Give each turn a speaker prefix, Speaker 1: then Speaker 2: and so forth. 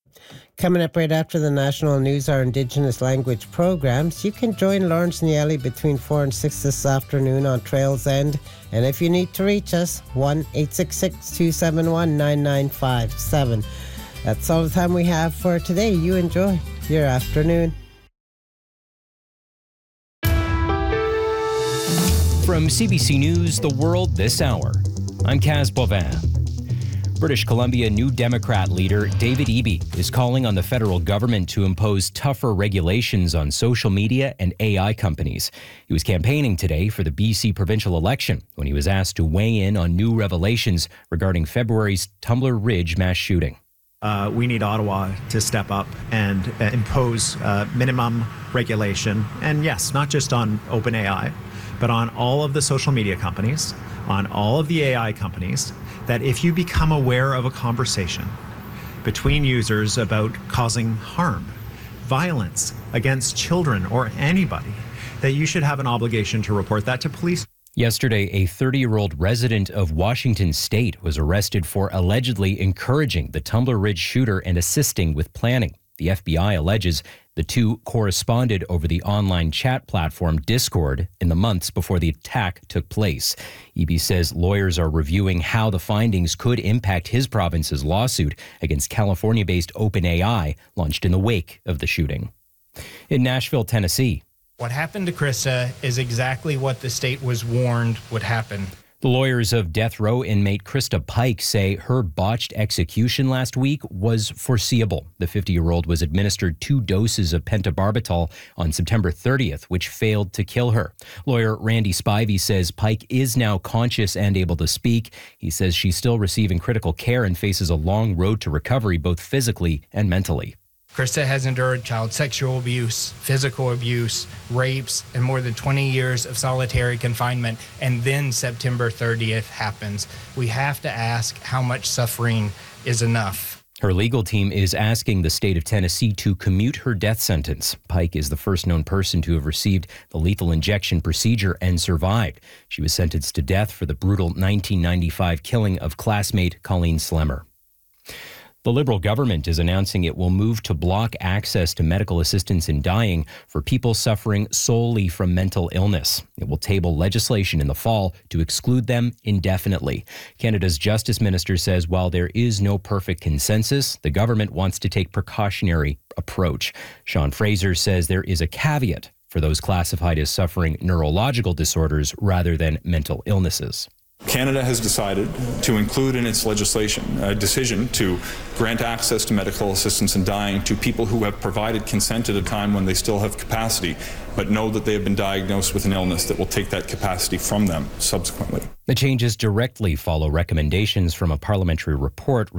Speaker 1: Coming up right after the national news are Indigenous language programs. You can join Lawrence and Yelly between 4 and 6 this afternoon on Trails End. And if you need to reach us, 1-866-271-9957. That's all the time we have for today. You enjoy your afternoon.
Speaker 2: From CBC News, The World This Hour, I'm Kaz Bovin. British Columbia New Democrat leader David Eby is calling on the federal government to impose tougher regulations on social media and AI companies. He was campaigning today for the BC provincial election when he was asked to weigh in on new revelations regarding February's Tumbler Ridge mass shooting.
Speaker 3: We need Ottawa to step up and impose minimum regulation. And yes, not just on OpenAI, but on all of the social media companies, on all of the AI companies, that if you become aware of a conversation between users about causing harm, violence against children or anybody, that you should have an obligation to report that to police.
Speaker 2: Yesterday, a 30-year-old resident of Washington State was arrested for allegedly encouraging the Tumbler Ridge shooter and assisting with planning. The FBI alleges the two corresponded over the online chat platform Discord in the months before the attack took place. Eby says lawyers are reviewing how the findings could impact his province's lawsuit against California-based OpenAI, launched in the wake of the shooting. In Nashville, Tennessee,
Speaker 4: what happened to Krista is exactly what the state was warned would happen.
Speaker 2: The lawyers of death row inmate Krista Pike say her botched execution last week was foreseeable. The 50-year-old was administered 2 doses of pentobarbital on September 30th, which failed to kill her. Lawyer Randy Spivey says Pike is now conscious and able to speak. He says she's still receiving critical care and faces a long road to recovery, both physically and mentally.
Speaker 4: Krista has endured child sexual abuse, physical abuse, rapes, and more than 20 years of solitary confinement. And then September 30th happens. We have to ask how much suffering is enough.
Speaker 2: Her legal team is asking the state of Tennessee to commute her death sentence. Pike is the first known person to have received the lethal injection procedure and survived. She was sentenced to death for the brutal 1995 killing of classmate Colleen Slemmer. The Liberal government is announcing it will move to block access to medical assistance in dying for people suffering solely from mental illness. It will table legislation in the fall to exclude them indefinitely. Canada's Justice Minister says while there is no perfect consensus, the government wants to take precautionary approach. Sean Fraser says there is a caveat for those classified as suffering neurological disorders rather than mental illnesses.
Speaker 5: Canada has decided to include in its legislation a decision to grant access to medical assistance in dying to people who have provided consent at a time when they still have capacity, but know that they have been diagnosed with an illness that will take that capacity from them subsequently.
Speaker 2: The changes directly follow recommendations from a parliamentary report